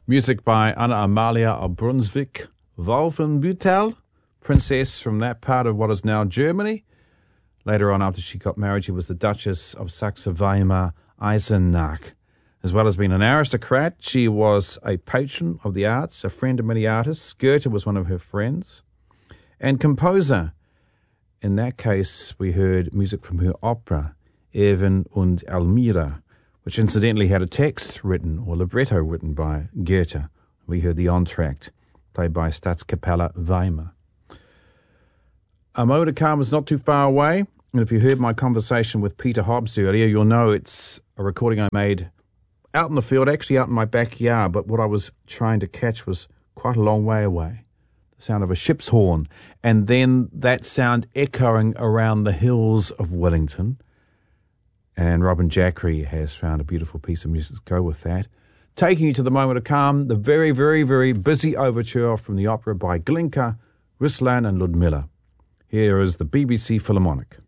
Music by Anna Amalia of Brunswick, Wolfenbüttel, princess from that part of what is now Germany. Later on, after she got married, she was the Duchess of Saxe-Weimar-Eisenach. As well as being an aristocrat, she was a patron of the arts, a friend of many artists. Goethe was one of her friends. And composer. In that case, we heard music from her opera, Erwin und Elmira, which incidentally had a text written, or libretto written by Goethe. We heard the entr'acte, played by Staatskapelle Weimar. A moment of calm is not too far away, and if you heard my conversation with Peter Hobbs earlier, you'll know it's a recording I made out in the field, actually out in my backyard, but what I was trying to catch was quite a long way away. The sound of a ship's horn, and then that sound echoing around the hills of Wellington. And Robin Jackery has found a beautiful piece of music to go with that. Taking you to the moment of calm, the very, very, very busy overture from the opera by Glinka, Ruslan and Ludmilla. Here is the BBC Philharmonic.